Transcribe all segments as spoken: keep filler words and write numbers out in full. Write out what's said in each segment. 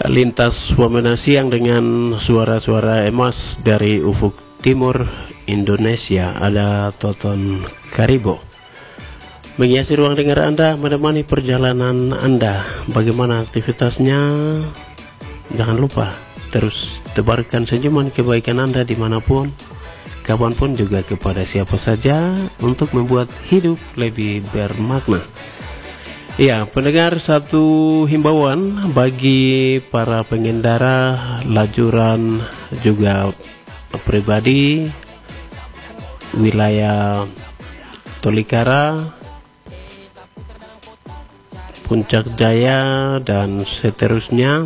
lintas Wamena siang dengan suara-suara emas dari ufuk timur Indonesia. Ada Toton Karibo menghiasi ruang dengar Anda, menemani perjalanan Anda. Bagaimana aktivitasnya? Jangan lupa terus tebarkan senyuman kebaikan Anda dimanapun, kapanpun, juga kepada siapa saja, untuk membuat hidup lebih bermakna. Ya, pendengar, satu himbauan bagi para pengendara lajuran juga pribadi wilayah Tolikara, Puncak Jaya, dan seterusnya,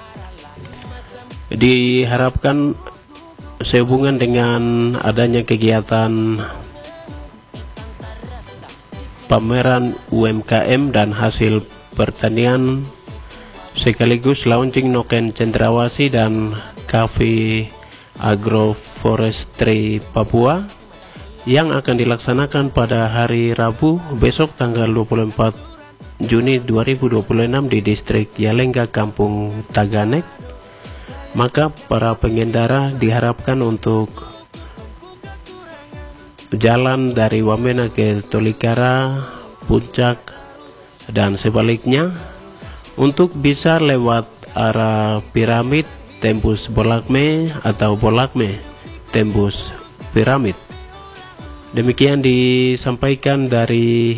diharapkan sehubungan dengan adanya kegiatan pameran U M K M dan hasil pertanian sekaligus launching Noken Cendrawasih dan Cafe Agroforestry Papua yang akan dilaksanakan pada hari Rabu besok tanggal dua puluh empat Juni dua ribu dua puluh enam di distrik Yalengga, Kampung Taganek. Maka para pengendara diharapkan untuk jalan dari Wamena ke Tolikara, Puncak, dan sebaliknya untuk bisa lewat arah Piramid tembus Bolakme atau Bolakme tembus Piramid. Demikian disampaikan dari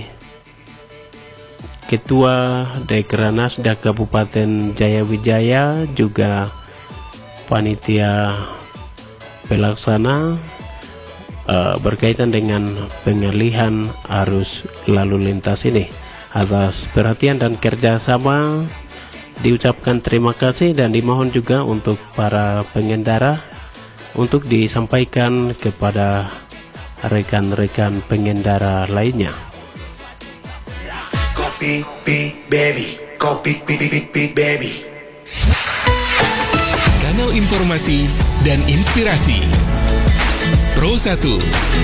Ketua Dekranasda Kabupaten Jayawijaya, juga panitia pelaksana Uh, berkaitan dengan pengalihan arus lalu lintas ini. Atas perhatian dan kerjasama diucapkan terima kasih, dan dimohon juga untuk para pengendara untuk disampaikan kepada rekan-rekan pengendara lainnya. Kopi pi baby, kopi pi pi pi baby. Kanal informasi dan inspirasi Pro satu.